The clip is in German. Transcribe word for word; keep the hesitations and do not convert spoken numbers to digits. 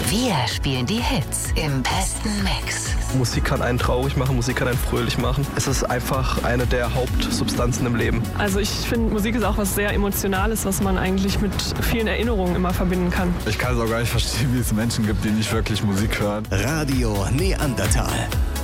Wir spielen die Hits im besten Mix. Musik kann einen traurig machen, Musik kann einen fröhlich machen. Es ist einfach eine der Hauptsubstanzen im Leben. Also ich finde, Musik ist auch was sehr Emotionales, was man eigentlich mit vielen Erinnerungen immer verbinden kann. Ich kann es auch gar nicht verstehen, wie es Menschen gibt, die nicht wirklich Musik hören. Radio Neandertal.